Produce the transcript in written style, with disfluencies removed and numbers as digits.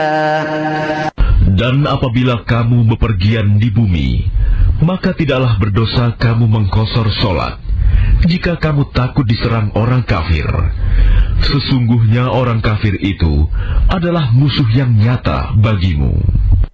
Dan apabila kamu bepergian di bumi, maka tidaklah berdosa kamu mengkosor sholat, jika kamu takut diserang orang kafir. Sesungguhnya orang kafir itu adalah musuh yang nyata bagimu.